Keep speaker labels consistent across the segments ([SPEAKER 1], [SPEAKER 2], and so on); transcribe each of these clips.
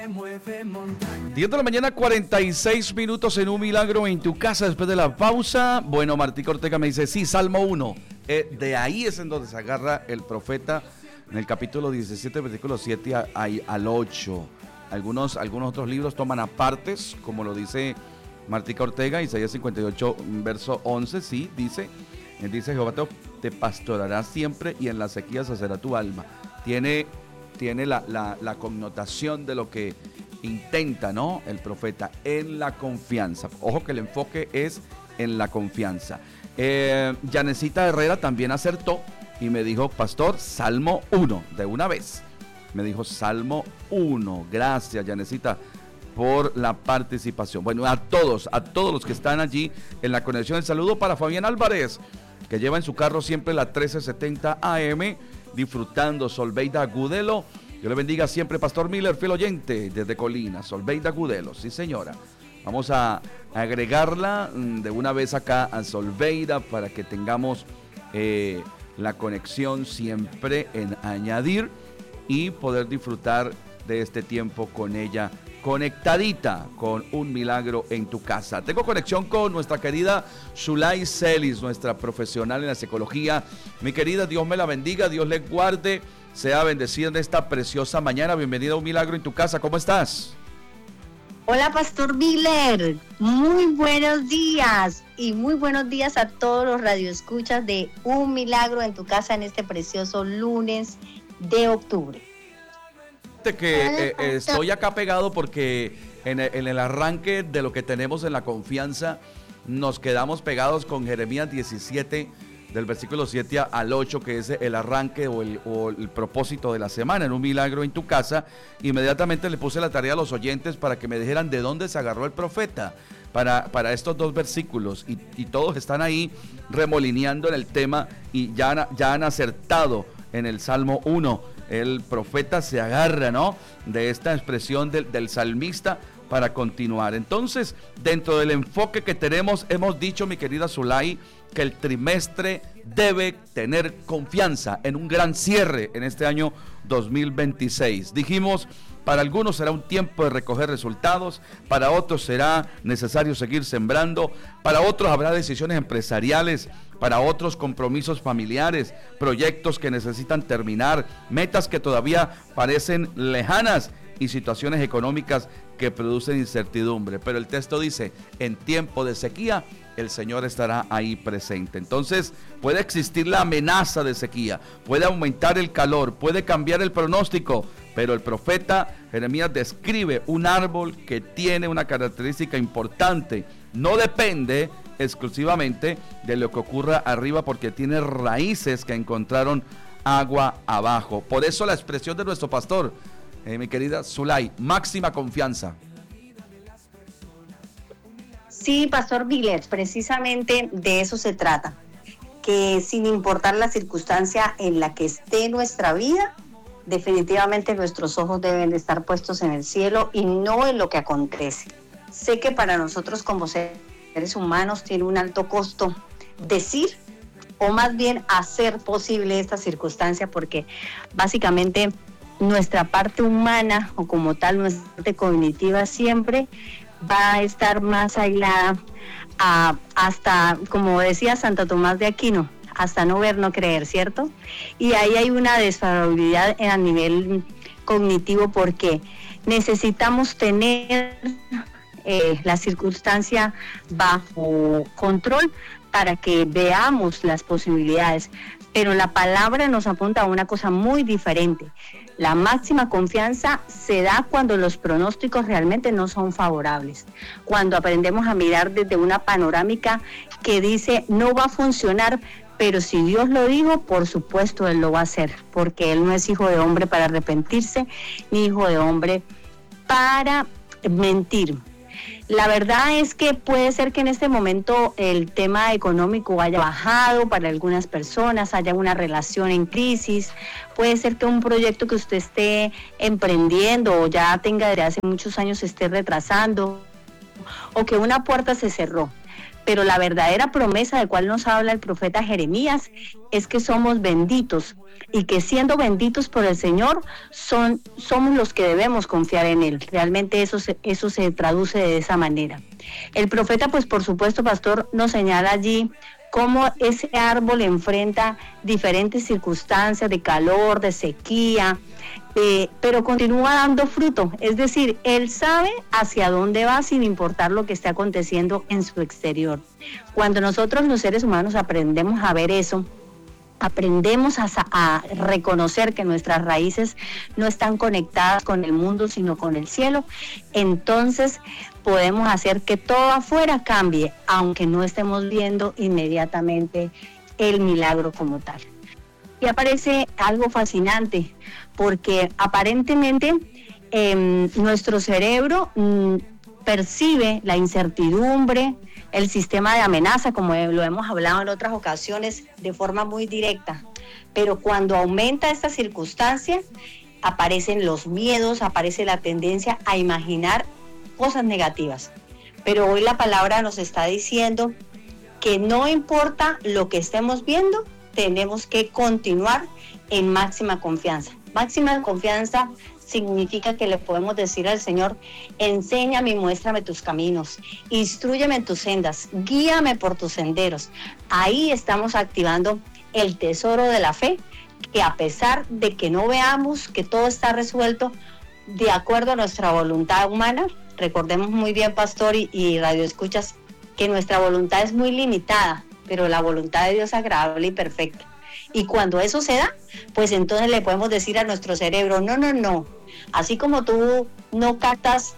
[SPEAKER 1] 10 de la mañana, 46 minutos en Un Milagro en tu Casa después de la pausa. Bueno, Martica Ortega me dice, sí, Salmo 1. De ahí es en donde se agarra el profeta en el capítulo 17, versículo 7 al 8. Algunos otros libros toman apartes, como lo dice Martica Ortega, Isaías 58, verso 11, sí, dice Jehová te pastorará siempre y en la sequía saciará tu alma. Tiene la connotación de lo que intenta, ¿no?, el profeta, en la confianza. Ojo que el enfoque es en la confianza. Yanecita Herrera también acertó y me dijo, pastor, Salmo 1, de una vez. Me dijo Salmo 1. Gracias, Yanecita, por la participación. Bueno, a todos los que están allí en la conexión, el saludo para Fabián Álvarez, que lleva en su carro siempre la 1370 AM, disfrutando. Solveida Agudelo, Dios le bendiga siempre, Pastor Miller, fiel oyente desde Colina. Solveida Agudelo, sí señora. Vamos a agregarla de una vez acá a Solveida para que tengamos la conexión siempre en añadir y poder disfrutar de este tiempo con ella, conectadita con Un Milagro en tu Casa. Tengo conexión con nuestra querida Zulay Celis, nuestra profesional en la psicología. Mi querida, Dios me la bendiga, Dios le guarde, sea bendecida en esta preciosa mañana. Bienvenida a Un Milagro en tu Casa, ¿cómo estás?
[SPEAKER 2] Hola, Pastor Miller, muy buenos días y muy buenos días a todos los radioescuchas de Un Milagro en tu Casa en este precioso lunes de octubre.
[SPEAKER 1] Que estoy acá pegado porque en el arranque de lo que tenemos en la confianza nos quedamos pegados con Jeremías 17 del versículo 7 al 8, que es el arranque o el propósito de la semana en Un Milagro en tu Casa. Inmediatamente le puse la tarea a los oyentes para que me dijeran de dónde se agarró el profeta para estos dos versículos, y todos están ahí remolineando en el tema y ya han acertado en el Salmo 1. El profeta se agarra, ¿no?, de esta expresión del salmista para continuar. Entonces, dentro del enfoque que tenemos, hemos dicho, mi querida Zulay, que el trimestre debe tener confianza en un gran cierre en este año 2026. Dijimos, para algunos será un tiempo de recoger resultados, para otros será necesario seguir sembrando, para otros habrá decisiones empresariales, para otros compromisos familiares, proyectos que necesitan terminar, metas que todavía parecen lejanas y situaciones económicas que producen incertidumbre. Pero el texto dice, en tiempo de sequía, el Señor estará ahí presente. Entonces, puede existir la amenaza de sequía, puede aumentar el calor, puede cambiar el pronóstico, pero el profeta Jeremías describe un árbol que tiene una característica importante. No depende exclusivamente de lo que ocurra arriba, porque tiene raíces que encontraron agua abajo. Por eso la expresión de nuestro pastor, mi querida Zulay, máxima confianza.
[SPEAKER 2] Sí, Pastor Miller, precisamente de eso se trata, que sin importar la circunstancia en la que esté nuestra vida, definitivamente nuestros ojos deben de estar puestos en el cielo y no en lo que acontece. Sé que para nosotros como seres humanos tiene un alto costo decir, o más bien hacer posible esta circunstancia, porque básicamente nuestra parte humana, o como tal nuestra parte cognitiva, siempre va a estar más aislada hasta, como decía Santo Tomás de Aquino, hasta no ver, no creer, ¿cierto? Y ahí hay una desfavorabilidad a nivel cognitivo, porque necesitamos tener la circunstancia bajo control para que veamos las posibilidades. Pero la palabra nos apunta a una cosa muy diferente. La máxima confianza se da cuando los pronósticos realmente no son favorables, cuando aprendemos a mirar desde una panorámica que dice no va a funcionar, pero si Dios lo dijo, por supuesto Él lo va a hacer, porque Él no es hijo de hombre para arrepentirse, ni hijo de hombre para mentir. La verdad es que puede ser que en este momento el tema económico haya bajado para algunas personas, haya una relación en crisis, puede ser que un proyecto que usted esté emprendiendo o ya tenga desde hace muchos años se esté retrasando, o que una puerta se cerró. pero la verdadera promesa de cual nos habla el profeta Jeremías es que somos benditos y que siendo benditos por el Señor somos los que debemos confiar en Él. Realmente eso se traduce de esa manera. El profeta, pues por supuesto, pastor, nos señala allí cómo ese árbol enfrenta diferentes circunstancias de calor, de sequía, pero continúa dando fruto. Es decir, él sabe hacia dónde va sin importar lo que esté aconteciendo en su exterior. Cuando nosotros los seres humanos aprendemos a ver eso, aprendemos a reconocer que nuestras raíces no están conectadas con el mundo, sino con el cielo, entonces podemos hacer que todo afuera cambie, aunque no estemos viendo inmediatamente el milagro como tal. Y aparece algo fascinante, porque aparentemente nuestro cerebro percibe la incertidumbre, el sistema de amenaza, como lo hemos hablado en otras ocasiones, de forma muy directa. Pero cuando aumenta esta circunstancia, aparecen los miedos, aparece la tendencia a imaginar cosas negativas. Pero hoy la palabra nos está diciendo que no importa lo que estemos viendo, tenemos que continuar en máxima confianza. Máxima confianza significa que le podemos decir al Señor: enséñame y muéstrame tus caminos, instrúyeme en tus sendas, guíame por tus senderos. Ahí estamos activando el tesoro de la fe, que a pesar de que no veamos que todo está resuelto de acuerdo a nuestra voluntad humana, recordemos muy bien, pastor y radioescuchas, que nuestra voluntad es muy limitada, pero la voluntad de Dios es agradable y perfecta. Y cuando eso se da, pues entonces le podemos decir a nuestro cerebro: no. Así como tú no captas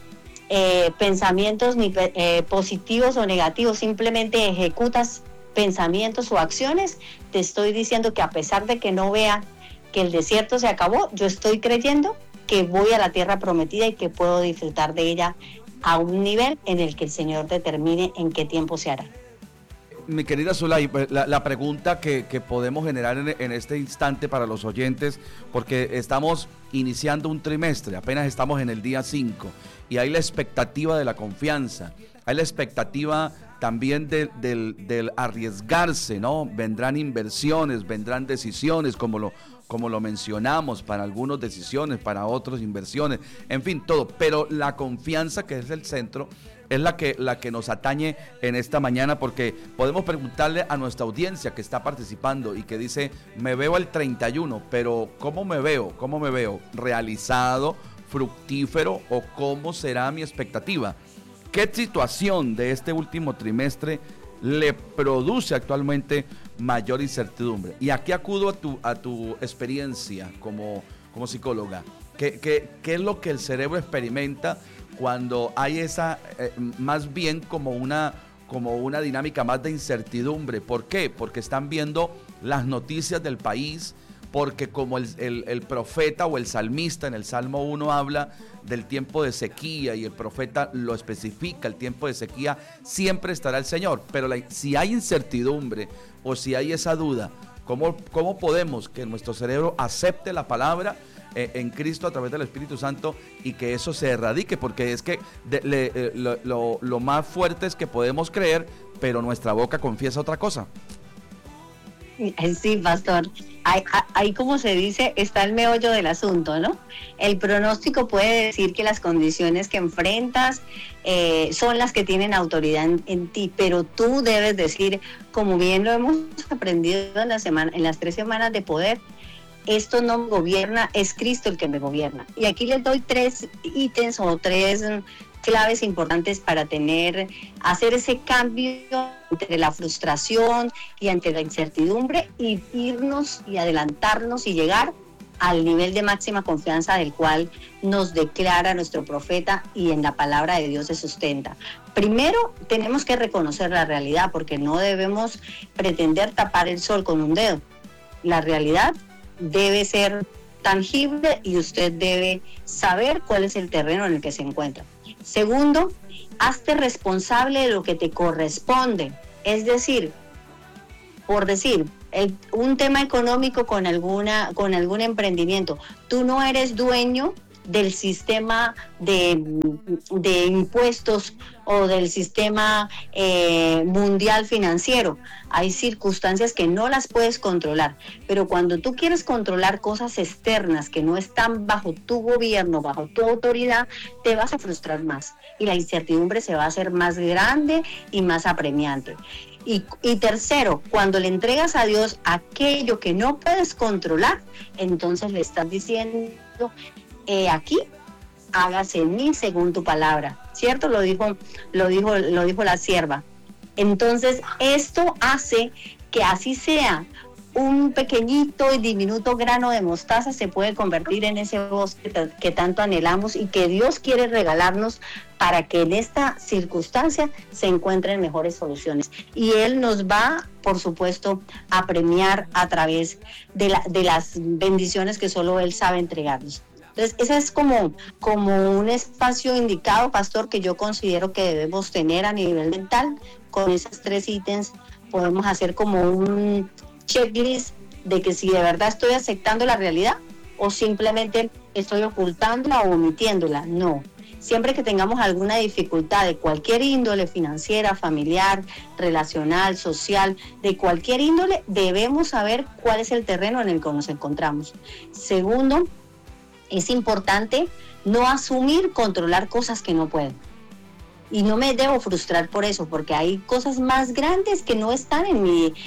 [SPEAKER 2] pensamientos ni positivos o negativos, simplemente ejecutas pensamientos o acciones, te estoy diciendo que a pesar de que no vea que el desierto se acabó, yo estoy creyendo que voy a la tierra prometida y que puedo disfrutar de ella a un nivel en el que el Señor determine en qué tiempo se hará.
[SPEAKER 1] Mi querida Zulay, la pregunta que podemos generar en este instante para los oyentes, porque estamos iniciando un trimestre, apenas estamos en el día 5, y hay la expectativa de la confianza, hay la expectativa también del arriesgarse, ¿no? Vendrán inversiones, vendrán decisiones, como lo mencionamos, para algunos decisiones, para otros inversiones, en fin, todo, pero la confianza, que es el centro, es la que nos atañe en esta mañana, porque podemos preguntarle a nuestra audiencia que está participando y que dice: me veo el 31, pero ¿cómo me veo? ¿Cómo me veo? ¿Realizado, fructífero, o cómo será mi expectativa? ¿Qué situación de este último trimestre le produce actualmente mayor incertidumbre? Y aquí acudo a tu experiencia como psicóloga. ¿Qué es lo que el cerebro experimenta cuando hay esa, más bien como una dinámica más de incertidumbre? ¿Por qué? Porque están viendo las noticias del país, porque como el profeta o el salmista en el Salmo 1 habla del tiempo de sequía, y el profeta lo especifica, el tiempo de sequía siempre estará el Señor, pero si hay incertidumbre o si hay esa duda, ¿cómo podemos que nuestro cerebro acepte la palabra en Cristo a través del Espíritu Santo y que eso se erradique? Porque es que lo más fuerte es que podemos creer, pero nuestra boca confiesa otra cosa.
[SPEAKER 2] Sí, pastor. Ahí, como se dice, está el meollo del asunto, ¿no? El pronóstico puede decir que las condiciones que enfrentas son las que tienen autoridad en ti, pero tú debes decir, como bien lo hemos aprendido en las 3 semanas de poder: esto no me gobierna, es Cristo el que me gobierna. Y aquí les doy 3 ítems o 3 claves importantes para hacer ese cambio entre la frustración y ante la incertidumbre, y irnos y adelantarnos y llegar al nivel de máxima confianza del cual nos declara nuestro profeta y en la palabra de Dios se sustenta. Primero, tenemos que reconocer la realidad, porque no debemos pretender tapar el sol con un dedo. La realidad debe ser tangible y usted debe saber cuál es el terreno en el que se encuentra. Segundo, hazte responsable de lo que te corresponde. Es decir, por decir, un tema económico con algún emprendimiento, tú no eres dueño del sistema de impuestos o del sistema mundial financiero. Hay circunstancias que no las puedes controlar, pero cuando tú quieres controlar cosas externas que no están bajo tu gobierno, bajo tu autoridad, te vas a frustrar más y la incertidumbre se va a hacer más grande y más apremiante. Y tercero, cuando le entregas a Dios aquello que no puedes controlar, entonces le estás diciendo, aquí hágase en mí según tu palabra, ¿cierto? Lo dijo la sierva. Entonces, esto hace que así sea un pequeñito y diminuto grano de mostaza se puede convertir en ese bosque que tanto anhelamos y que Dios quiere regalarnos para que en esta circunstancia se encuentren mejores soluciones. Y Él nos va, por supuesto, a premiar a través de las bendiciones que solo Él sabe entregarnos. Entonces, ese es como un espacio indicado, pastor, que yo considero que debemos tener a nivel mental. Con esos 3 ítems podemos hacer como un checklist de que si de verdad estoy aceptando la realidad o simplemente estoy ocultándola o omitiéndola. No. Siempre que tengamos alguna dificultad de cualquier índole, financiera, familiar, relacional, social, de cualquier índole, debemos saber cuál es el terreno en el que nos encontramos. Segundo, es importante no asumir, controlar cosas que no puedo. Y no me debo frustrar por eso, porque hay cosas más grandes que no están en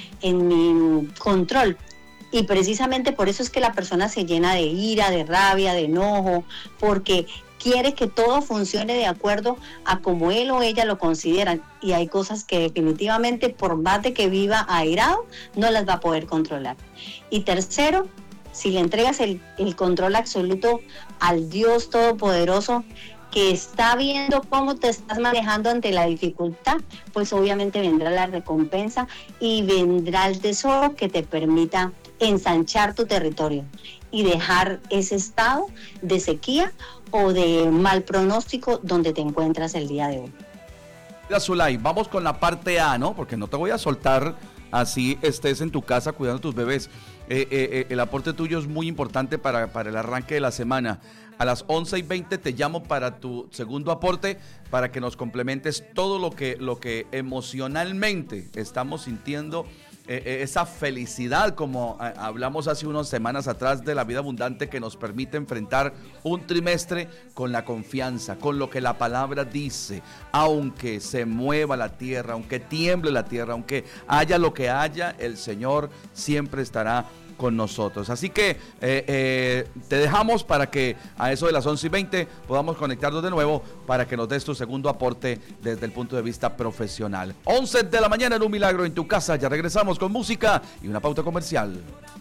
[SPEAKER 2] mi control. Y precisamente por eso es que la persona se llena de ira, de rabia, de enojo, porque quiere que todo funcione de acuerdo a como él o ella lo consideran. Y hay cosas que definitivamente, por más de que viva airado, no las va a poder controlar. Y tercero, si le entregas el control absoluto al Dios Todopoderoso, que está viendo cómo te estás manejando ante la dificultad, pues obviamente vendrá la recompensa y vendrá el tesoro que te permita ensanchar tu territorio y dejar ese estado de sequía o de mal pronóstico donde te encuentras el día de hoy.
[SPEAKER 1] Zulay, vamos con la parte A, ¿no? Porque no te voy a soltar así estés en tu casa cuidando a tus bebés. El aporte tuyo es muy importante para el arranque de la semana. A las 11:20 te llamo para tu segundo aporte, para que nos complementes todo lo que emocionalmente estamos sintiendo, esa felicidad, como hablamos hace unas semanas atrás, de la vida abundante que nos permite enfrentar un trimestre con la confianza, con lo que la palabra dice. Aunque se mueva la tierra, aunque tiemble la tierra, aunque haya lo que haya, el Señor siempre estará con nosotros. Así que te dejamos para que a eso de las 11:20 podamos conectarnos de nuevo para que nos des tu segundo aporte desde el punto de vista profesional. 11 de la mañana en Un Milagro en tu Casa. Ya regresamos con música y una pauta comercial.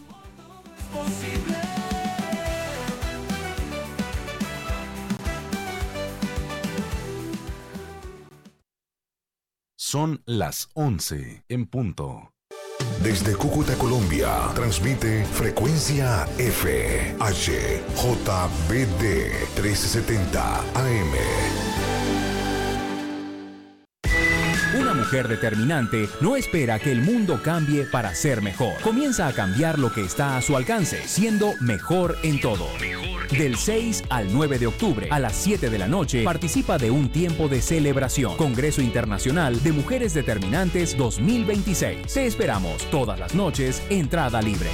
[SPEAKER 3] Son las 11 en punto.
[SPEAKER 4] Desde Cúcuta, Colombia, transmite Frecuencia F, H, JBD 1370 AM.
[SPEAKER 5] Una mujer determinante no espera que el mundo cambie para ser mejor. Comienza a cambiar lo que está a su alcance, siendo mejor en todo. Del 6 al 9 de octubre, a las 7 de la noche, participa de un tiempo de celebración. Congreso Internacional de Mujeres Determinantes 2026. Te esperamos todas las noches, entrada libre.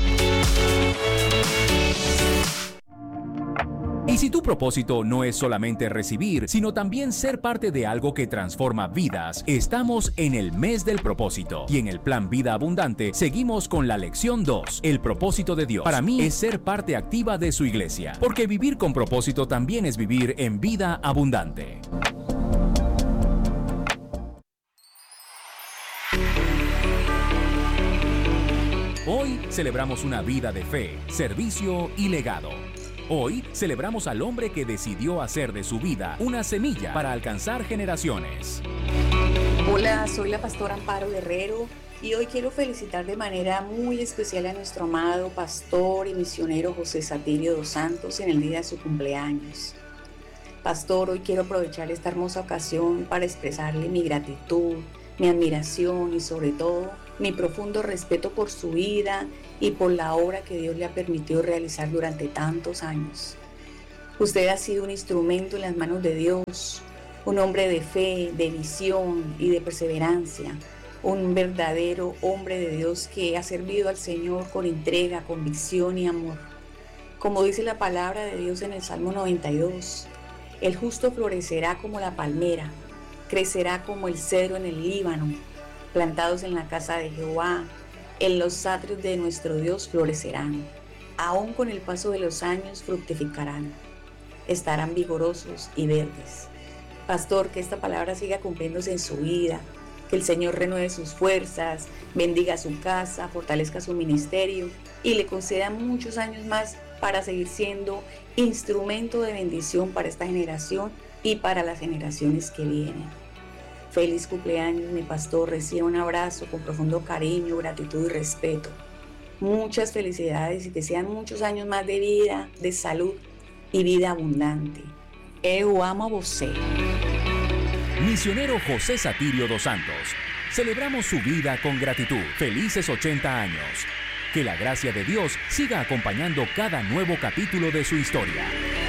[SPEAKER 5] Y si tu propósito no es solamente recibir, sino también ser parte de algo que transforma vidas, estamos en el mes del propósito. Y en el Plan Vida Abundante seguimos con la lección 2, el propósito de Dios. Para mí es ser parte activa de su iglesia, porque vivir con propósito también es vivir en vida abundante. Hoy celebramos una vida de fe, servicio y legado. Hoy celebramos al hombre que decidió hacer de su vida una semilla para alcanzar generaciones.
[SPEAKER 6] Hola, soy la pastora Amparo Guerrero y hoy quiero felicitar de manera muy especial a nuestro amado pastor y misionero José Satirio dos Santos en el día de su cumpleaños. Pastor, hoy quiero aprovechar esta hermosa ocasión para expresarle mi gratitud, mi admiración y sobre todo mi profundo respeto por su vida y por la obra que Dios le ha permitido realizar durante tantos años. Usted ha sido un instrumento en las manos de Dios, un hombre de fe, de visión y de perseverancia, un verdadero hombre de Dios que ha servido al Señor con entrega, convicción y amor. Como dice la palabra de Dios en el Salmo 92, el justo florecerá como la palmera, crecerá como el cedro en el Líbano, plantados en la casa de Jehová, en los atrios de nuestro Dios florecerán. Aún con el paso de los años fructificarán, estarán vigorosos y verdes. Pastor, que esta palabra siga cumpliéndose en su vida, que el Señor renueve sus fuerzas, bendiga su casa, fortalezca su ministerio y le conceda muchos años más para seguir siendo instrumento de bendición para esta generación y para las generaciones que vienen. Feliz cumpleaños, mi pastor. Reciba un abrazo con profundo cariño, gratitud y respeto. Muchas felicidades y que sean muchos años más de vida, de salud y vida abundante. Eu amo a você.
[SPEAKER 5] Misionero José Satirio dos Santos. Celebramos su vida con gratitud. Felices 80 años. Que la gracia de Dios siga acompañando cada nuevo capítulo de su historia.